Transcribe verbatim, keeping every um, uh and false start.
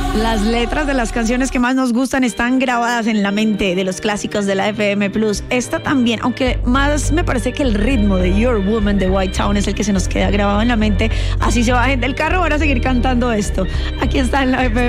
Las letras de las canciones que más nos gustan están grabadas en la mente de los clásicos de la F M Plus. Esta también, aunque más me parece que el ritmo de Your Woman de White Town es el que se nos queda grabado en la mente. Así se bajen del carro, van a seguir cantando esto. Aquí está en la F M.